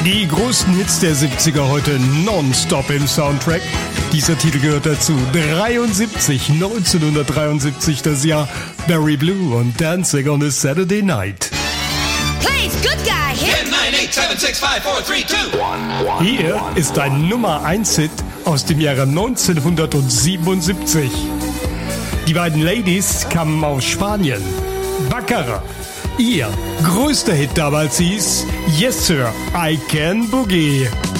Die größten Hits der 70er heute nonstop im Soundtrack. Dieser Titel gehört dazu. 1973 das Jahr. Barry Blue und Dancing on a Saturday Night. Please, good guy, hit. 10, 9, 8, 7, 6, 5, 4, 3, 2. Hier ist ein Nummer 1 Hit aus dem Jahre 1977. Die beiden Ladies kamen aus Spanien. Baccara. Ihr größter Hit damals hieß Yes Sir, I Can Boogie.